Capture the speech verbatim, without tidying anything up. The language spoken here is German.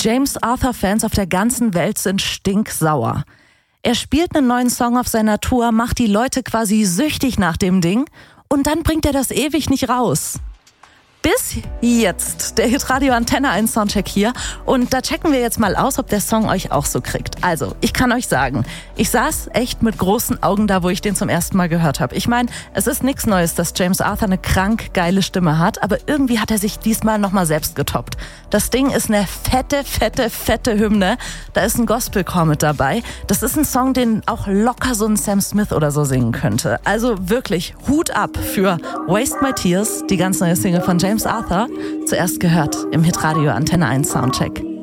James Arthur-Fans auf der ganzen Welt sind stinksauer. Er spielt einen neuen Song auf seiner Tour, macht die Leute quasi süchtig nach dem Ding und dann bringt er das ewig nicht raus. Bis jetzt, der Hitradio Antenne eins Soundcheck hier, und da checken wir jetzt mal aus, ob der Song euch auch so kriegt. Also, ich kann euch sagen, ich saß echt mit großen Augen da, wo ich den zum ersten Mal gehört habe. Ich meine, es ist nichts Neues, dass James Arthur eine krank geile Stimme hat, aber irgendwie hat er sich diesmal nochmal selbst getoppt. Das Ding ist eine fette, fette, fette Hymne. Da ist ein Gospelchor mit dabei. Das ist ein Song, den auch locker so ein Sam Smith oder so singen könnte. Also wirklich, Hut ab für Waste My Tears, die ganz neue Single von James Arthur, zuerst gehört im Hitradio Antenne eins Soundcheck.